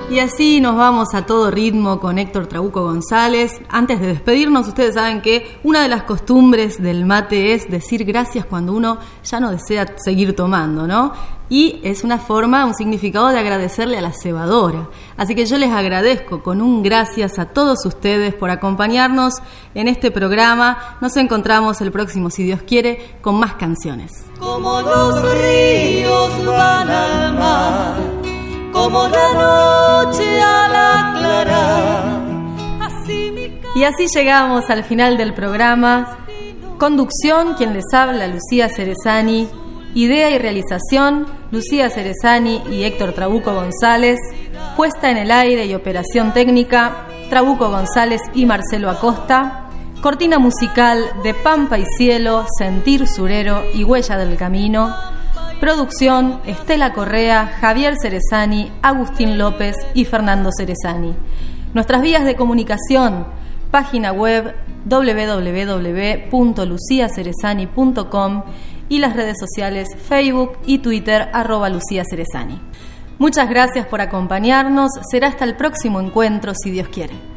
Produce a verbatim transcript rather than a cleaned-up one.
Y así nos vamos a todo ritmo con Héctor Trabuco González. Antes de despedirnos, ustedes saben que una de las costumbres del mate es decir gracias cuando uno ya no desea seguir tomando, ¿no? Y es una forma, un significado de agradecerle a la cebadora. Así que yo les agradezco con un gracias a todos ustedes por acompañarnos en este programa. Nos encontramos el próximo, si Dios quiere, con más canciones. Como los ríos van al mar, como la noche al aclarar. Así mi... Y así llegamos al final del programa. Conducción, quien les habla, Lucía Cerezani. Idea y realización, Lucía Cerezani y Héctor Trabuco González. Puesta en el aire y operación técnica, Trabuco González y Marcelo Acosta. Cortina musical de Pampa y Cielo, Sentir Surero y Huella del Camino. Producción, Estela Correa, Javier Cerezani, Agustín López y Fernando Cerezani. Nuestras vías de comunicación, página web doble u doble u doble u punto lucía cerezani punto com y las redes sociales Facebook y Twitter arroba Lucía Cerezani. Muchas gracias por acompañarnos. Será hasta el próximo encuentro, si Dios quiere.